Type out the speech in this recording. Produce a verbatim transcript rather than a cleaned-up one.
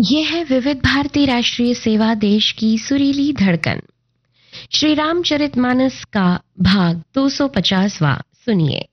ये है विविध भारती राष्ट्रीय सेवा, देश की सुरीली धड़कन। श्री रामचरितमानस का भाग दो सौ पचासवां सुनिए।